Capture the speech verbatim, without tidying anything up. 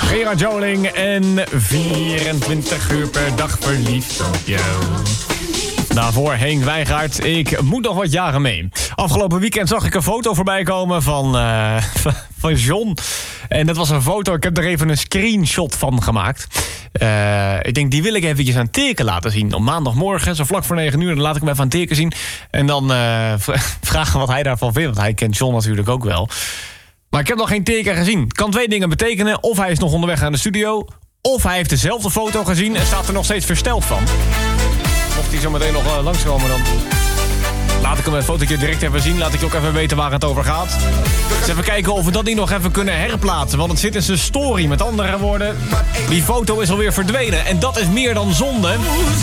Gerard Joling en vierentwintig uur per dag verliefd op jou. Daarvoor Henk Wijngaard, ik moet nog wat jaren mee. Afgelopen weekend zag ik een foto voorbij komen van, uh, van John. En dat was een foto, ik heb er even een screenshot van gemaakt. Uh, ik denk, die wil ik eventjes aan Teken laten zien. Op maandagmorgen, zo vlak voor negen uur, dan laat ik hem even aan Teken zien. En dan uh, vragen wat hij daarvan vindt, want hij kent John natuurlijk ook wel. Maar ik heb nog geen Teken gezien. Het kan twee dingen betekenen. Of hij is nog onderweg naar de studio, of hij heeft dezelfde foto gezien en staat er nog steeds versteld van. Mocht hij zo meteen nog uh, langskomen, dan laat ik hem een fotootje direct even zien. Laat ik ook even weten waar het over gaat. Dus even kijken of we dat niet nog even kunnen herplaatsen. Want het zit in zijn story. Met andere woorden, die foto is alweer verdwenen. En dat is meer dan zonde.